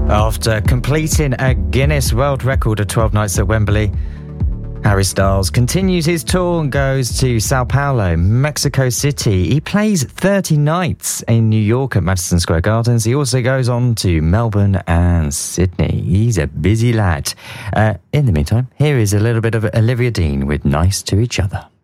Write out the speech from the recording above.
After completing a Guinness World Record of 12 nights at Wembley, Harry Styles continues his tour and goes to Sao Paulo, Mexico City. He plays 30 nights in New York at Madison Square Gardens. He also goes on to Melbourne and Sydney. He's a busy lad. In the meantime, here is a little bit of Olivia Dean with Nice to Each Other.